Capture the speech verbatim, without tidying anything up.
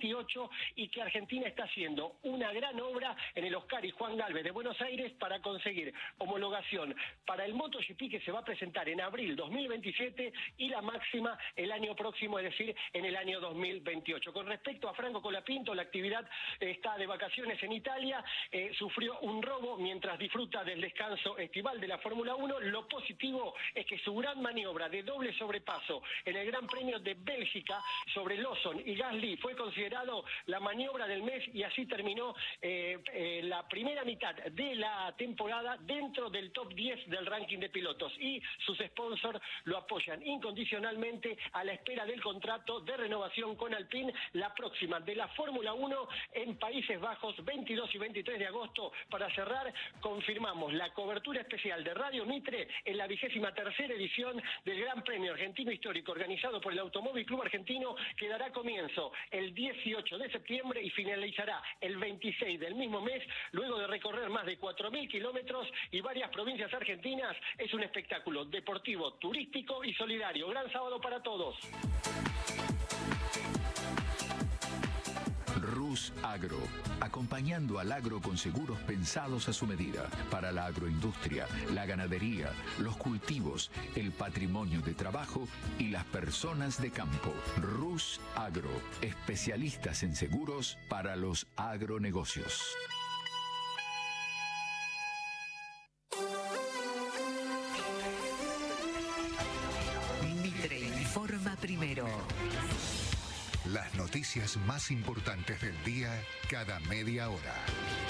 veintiocho y que Argentina está haciendo una gran obra en el Oscar y Juan Galvez de Buenos Aires para conseguir homologación para el MotoGP que se va a presentar en abril dos mil veintisiete y la máxima el año próximo, es decir, en el año dos mil veintiocho. Con respecto a Franco Colapinto, la actividad está de vacaciones en Italia, eh, sufrió un robo mientras disfruta del descanso estival de la Fórmula uno. Lo positivo es que su gran maniobra de doble sobrepaso en el Gran Premio de Bélgica sobre Lawson y Gasly fue considerado la maniobra del mes y así terminó eh, eh, la primera mitad de la temporada dentro del top diez del ranking de pilotos, y sus sponsors lo apoyan incondicionalmente a la espera del contrato de renovación con Alpine, la próxima de la Fórmula uno en Países Bajos, veintidós y veintitrés de agosto. Para cerrar, confirmamos la cobertura especial de Radio Mitre en la vigésima tercera edición del Gran Premio Argentino Histórico organizado por el Automóvil Club Argentino, que dará comienzo el dieciocho de septiembre y finalizará el veintiséis del mismo mes, luego de recorrer más de cuatro mil kilómetros y varias provincias argentinas. Es un espectáculo deportivo, turístico y solidario. Gran sábado para todos. Rus Agro, acompañando al agro con seguros pensados a su medida, para la agroindustria, la ganadería, los cultivos, el patrimonio de trabajo y las personas de campo. Rus Agro, especialistas en seguros para los agronegocios. Mitre informa primero. Las noticias más importantes del día cada media hora.